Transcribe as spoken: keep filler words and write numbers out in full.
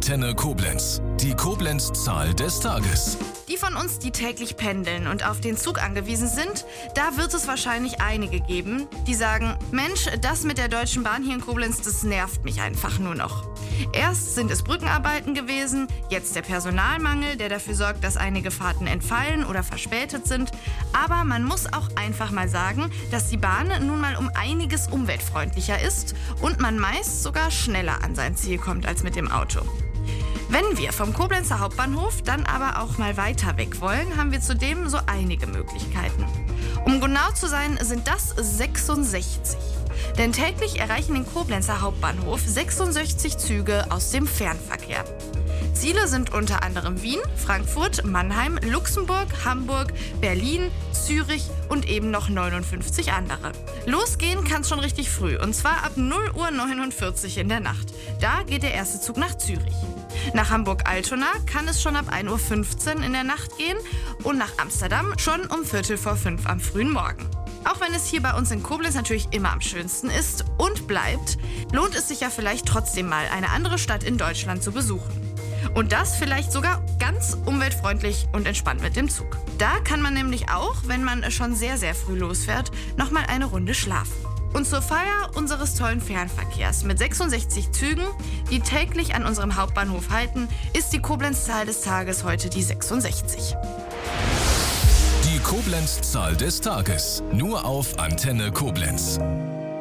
Antenne Koblenz. Die Koblenz-Zahl des Tages. Die von uns, die täglich pendeln und auf den Zug angewiesen sind, da wird es wahrscheinlich einige geben, die sagen, Mensch, das mit der Deutschen Bahn hier in Koblenz, das nervt mich einfach nur noch. Erst sind es Brückenarbeiten gewesen, jetzt der Personalmangel, der dafür sorgt, dass einige Fahrten entfallen oder verspätet sind. Aber man muss auch einfach mal sagen, dass die Bahn nun mal um einiges umweltfreundlicher ist und man meist sogar schneller an sein Ziel kommt als mit dem Auto. Wenn wir vom Koblenzer Hauptbahnhof dann aber auch mal weiter weg wollen, haben wir zudem so einige Möglichkeiten. Um genau zu sein, sind das sechsundsechzig. Denn täglich erreichen den Koblenzer Hauptbahnhof sechsundsechzig Züge aus dem Fernverkehr. Ziele sind unter anderem Wien, Frankfurt, Mannheim, Luxemburg, Hamburg, Berlin, Zürich und eben noch neunundfünfzig andere. Losgehen kann es schon richtig früh, und zwar ab null Uhr neunundvierzig in der Nacht. Da geht der erste Zug nach Zürich. Nach Hamburg-Altona kann es schon ab ein Uhr fünfzehn in der Nacht gehen und nach Amsterdam schon um Viertel vor fünf am frühen Morgen. Auch wenn es hier bei uns in Koblenz natürlich immer am schönsten ist und bleibt, lohnt es sich ja vielleicht trotzdem mal, eine andere Stadt in Deutschland zu besuchen. Und das vielleicht sogar ganz umweltfreundlich und entspannt mit dem Zug. Da kann man nämlich auch, wenn man schon sehr, sehr früh losfährt, nochmal eine Runde schlafen. Und zur Feier unseres tollen Fernverkehrs mit sechsundsechzig Zügen, die täglich an unserem Hauptbahnhof halten, ist die Koblenz-Zahl des Tages heute die sechsundsechzig. Die Koblenz-Zahl des Tages. Nur auf Antenne Koblenz.